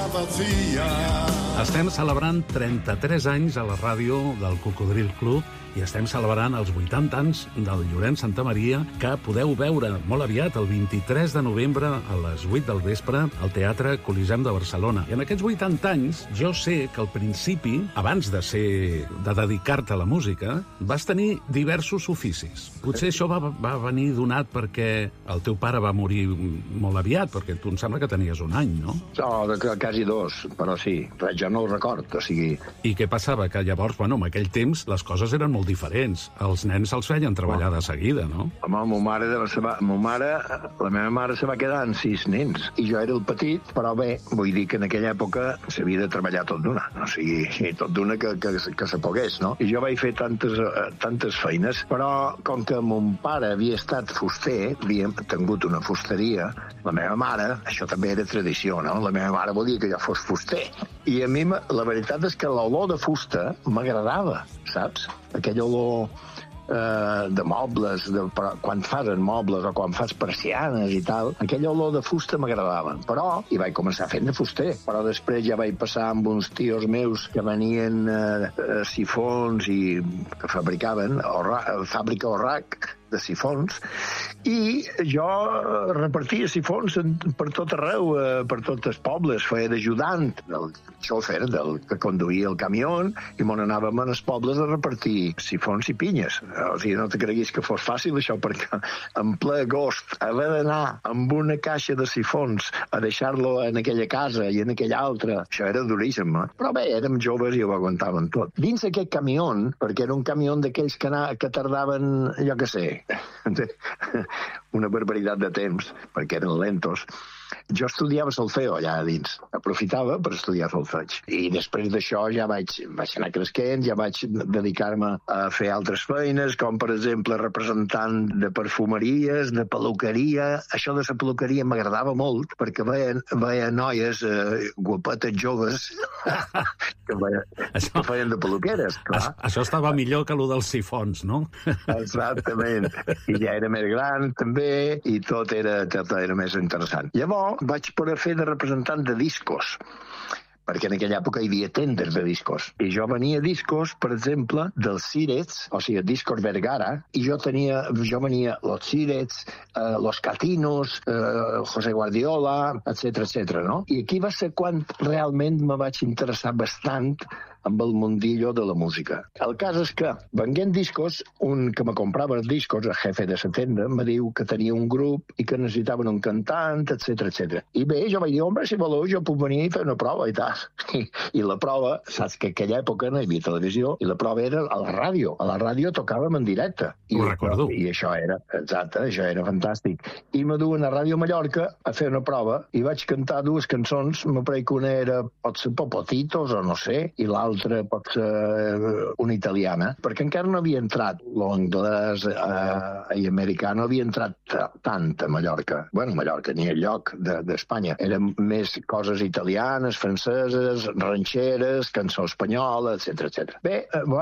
Estem celebrant 33 anys a la ràdio del Cocodril Club i estem celebrant els 80 anys del Llorenç Santamaria, que podeu veure molt aviat, el 23 de novembre, a les 8 del vespre, al Teatre Coliseum de Barcelona. I en aquests 80 anys, jo sé que al principi, abans de dedicar-te a la música, vas tenir diversos oficis. Potser això va venir donat perquè el teu pare va morir molt aviat, perquè tu em sembla que tenies un any, no? Quasi dos, però sí. Jo no ho record, o sigui... I què passava? Que llavors, en aquell temps, les coses eren molt diferents. Els nens els feien treballar de seguida, no? Home, la meva mare se va quedar amb 6 nens, i jo era el petit, però bé, vull dir que en aquella època s'havia de treballar tot d'una, o sigui, tot d'una que se pogués, no? I jo vaig fer tantes feines, però com que mon pare havia estat fuster, havia tingut una fusteria, la meva mare, això també era tradició, no? La meva mare volia que jo fos fuster. I a mi, la veritat és que l'olor de fusta m'agradava, saps? Aquella olor de mobles, quan fas mobles o quan fas persianes i tal, aquella olor de fusta m'agradava. Però, i vaig començar fent de fuster, però després ja vaig passar amb uns tios meus que venien sifons i que fabricaven, fàbrica Orrac, de sifons, i jo repartia sifons per tot arreu, per tots els pobles, feia d'ajudant del xòfer, del que conduïa el camió, i me n'anàvem als pobles a repartir sifons i pinyes. O sigui, no te creguis que fos fàcil això, perquè en ple agost haver d'anar amb una caixa de sifons a deixar-lo en aquella casa i en aquella altra, això era duríssim, eh? Però bé, érem joves i ho aguantàvem tot. Dins aquest camió, perquè era un camió d'aquells que tardaven, jo què sé, una barbaritat de temps, perquè eren lentos. Jo estudiava solfeo allà dins. Aprofitava per estudiar solfeig. I després d'això ja vaig anar cresquent, ja vaig dedicar-me a fer altres feines, com per exemple representant de perfumeries, de peluqueria. Això de la peluqueria m'agradava molt, perquè veia noies guapetes joves que feien de peluqueres, clar. Això estava millor que el dels sifons, no? Exactament. I ja era més gran, també, i tot era més interessant. Llavors, vaig poder fer de representant de discos, perquè en aquella època hi havia tendes de discos. I jo venia discos, per exemple, dels Sirets, o sigui, discos Vergara, i jo venia los Sirets, los Catinos, José Guardiola, etc., no? I aquí va ser quan realment me vaig interessar bastant amb el mundillo de la música. El cas és que, venguent discos, un que me comprava els discos, el jefe de la tenda, me diu que tenia un grup i que necessitaven un cantant, etc. I bé, jo vaig dir, home, si voleu, jo puc venir i fer una prova i tal. I la prova, saps que en aquella època no hi havia televisió, i la prova era a la ràdio. A la ràdio tocàvem en directe. Ho recordo. I això era, exacte, això era fantàstic. I me duen a Ràdio Mallorca a fer una prova i vaig cantar 2 cançons, me pareix que una era potser Popotitos o no sé, i l'altra pot ser una italiana, perquè encara no havia entrat l'anglès i americà, no havia entrat tant a Mallorca. Bueno, Mallorca ni el lloc d'Espanya. Eren més coses italianes, franceses, ranxeres, cançó espanyola, etc. Bé,